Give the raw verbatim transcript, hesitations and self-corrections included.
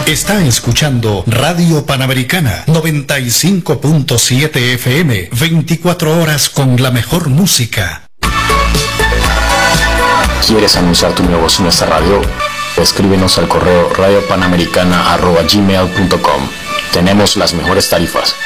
Está escuchando Radio Panamericana noventa y cinco punto siete F M, veinticuatro horas con la mejor música. ¿Quieres anunciar tu negocio en esta radio? Escríbenos al correo radiopanamericana arroba gmail punto com. Tenemos las mejores tarifas.